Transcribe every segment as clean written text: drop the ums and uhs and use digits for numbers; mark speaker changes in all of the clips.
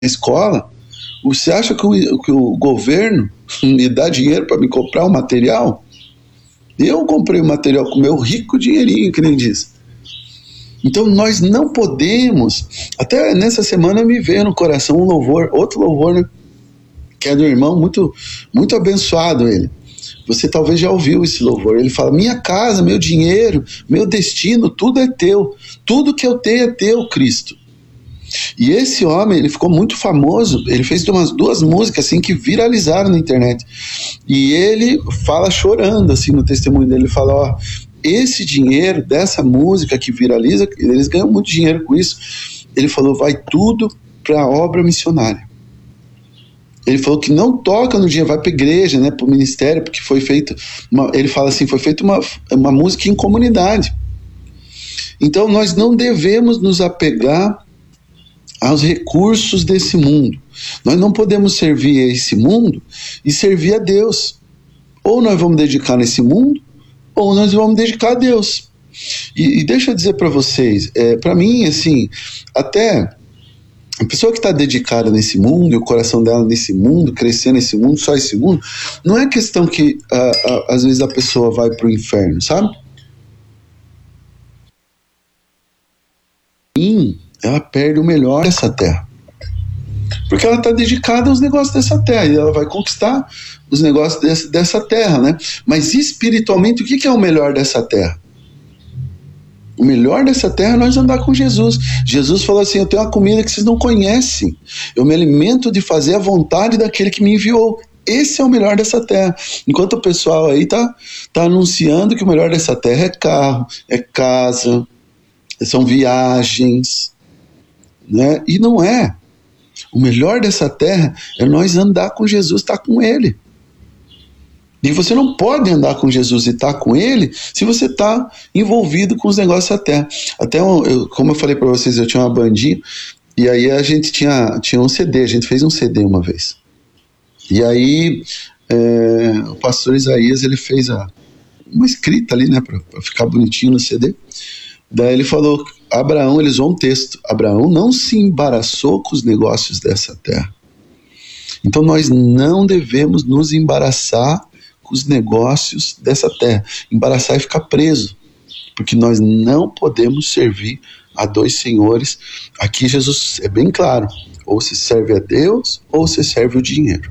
Speaker 1: escola, você acha que o governo me dá dinheiro para me comprar um material? Eu comprei o material com meu rico dinheirinho, que nem diz. Então nós não podemos, até nessa semana me veio no coração um louvor, outro louvor, né, que é do irmão, muito, muito abençoado ele. Você talvez já ouviu esse louvor. Ele fala: minha casa, meu dinheiro, meu destino, tudo é teu. Tudo que eu tenho é teu, Cristo. E esse homem, ele ficou muito famoso. Ele fez umas 2 músicas assim que viralizaram na internet. E ele fala chorando assim no testemunho dele. Ele fala: ó, esse dinheiro dessa música que viraliza, eles ganham muito dinheiro com isso. Ele falou: vai tudo para a obra missionária. Ele falou que não toca no dinheiro, vai para a igreja, né, para o ministério, porque foi feito, ele fala assim, foi feita uma música em comunidade. Então nós não devemos nos apegar aos recursos desse mundo. Nós não podemos servir a esse mundo e servir a Deus. Ou nós vamos dedicar nesse mundo, ou nós vamos dedicar a Deus. E deixa eu dizer para vocês, para mim, assim, até a pessoa que está dedicada nesse mundo, e o coração dela nesse mundo, crescendo nesse mundo, só esse mundo, não é questão que às vezes a pessoa vai para o inferno, sabe? Ela perde o melhor dessa terra. Porque ela está dedicada aos negócios dessa terra, e ela vai conquistar os negócios dessa terra, né? Mas espiritualmente, o que é o melhor dessa terra? O melhor dessa terra é nós andar com Jesus. Jesus falou assim: eu tenho uma comida que vocês não conhecem. Eu me alimento de fazer a vontade daquele que me enviou. Esse é o melhor dessa terra. Enquanto o pessoal aí tá anunciando que o melhor dessa terra é carro, é casa, são viagens, né? E não é. O melhor dessa terra é nós andar com Jesus, estar com Ele. E você não pode andar com Jesus e estar com Ele se você está envolvido com os negócios da terra. Até, como eu falei para vocês, eu tinha uma bandinha, e aí a gente tinha um CD, a gente fez um CD uma vez. E aí o pastor Isaías, ele fez uma escrita ali, né, para ficar bonitinho no CD. Daí ele falou, Abraão, ele usou um texto: Abraão não se embaraçou com os negócios dessa terra. Então nós não devemos nos embaraçar os negócios dessa terra. Embaraçar e ficar preso, porque nós não podemos servir a 2 senhores. Aqui Jesus é bem claro: ou se serve a Deus ou se serve o dinheiro.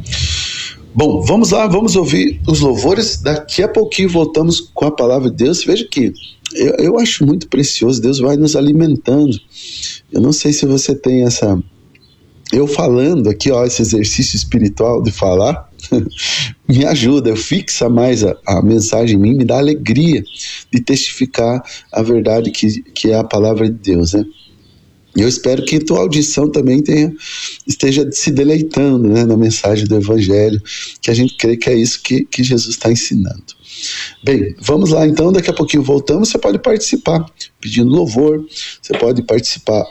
Speaker 1: Bom, vamos lá, vamos ouvir os louvores. Daqui a pouquinho voltamos com a palavra de Deus. Veja que eu acho muito precioso, Deus vai nos alimentando. Eu não sei se você tem eu falando aqui, ó, esse exercício espiritual de falar, me ajuda, fixa mais a mensagem em mim, me dá alegria de testificar a verdade que é a palavra de Deus, né? Eu espero que tua audição também esteja se deleitando, né, na mensagem do Evangelho, que a gente crê que é isso que Jesus está ensinando. Bem, vamos lá então, daqui a pouquinho voltamos. Você pode participar pedindo louvor, você pode participar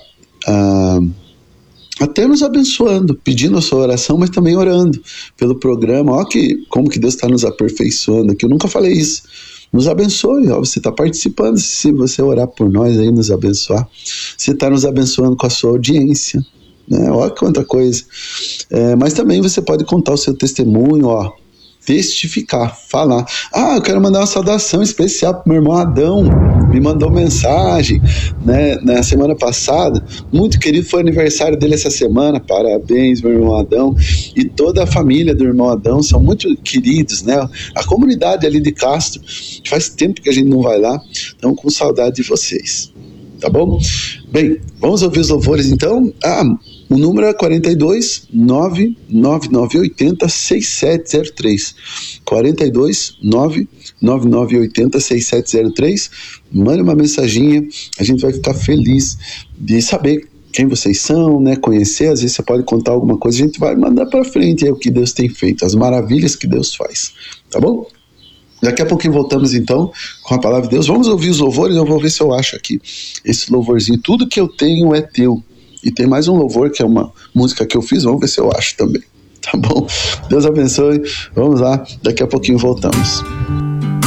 Speaker 1: até nos abençoando, pedindo a sua oração, mas também orando pelo programa. Olha como que Deus está nos aperfeiçoando aqui. Eu nunca falei isso. Nos abençoe, ó, você está participando. Se você orar por nós aí, nos abençoar, você está nos abençoando com a sua audiência, né? Olha quanta coisa. Mas também você pode contar o seu testemunho, ó, testificar, falar. Eu quero mandar uma saudação especial para o meu irmão Adão, me mandou mensagem, né, na semana passada, muito querido, foi aniversário dele essa semana, parabéns meu irmão Adão, e toda a família do irmão Adão são muito queridos, né, a comunidade ali de Castro, faz tempo que a gente não vai lá, então com saudade de vocês, tá bom? Bem, vamos ouvir os louvores então. O número é 42 99980 6703. 42 99980 6703. Mande uma mensaginha, a gente vai ficar feliz de saber quem vocês são, né? Conhecer, às vezes você pode contar alguma coisa, a gente vai mandar para frente o que Deus tem feito, as maravilhas que Deus faz, tá bom? Daqui a pouquinho voltamos então com a palavra de Deus. Vamos ouvir os louvores, eu vou ver se eu acho aqui esse louvorzinho. Tudo que eu tenho é teu. E tem mais um louvor, que é uma música que eu fiz, vamos ver se eu acho também, tá bom? Deus abençoe, vamos lá, daqui a pouquinho voltamos.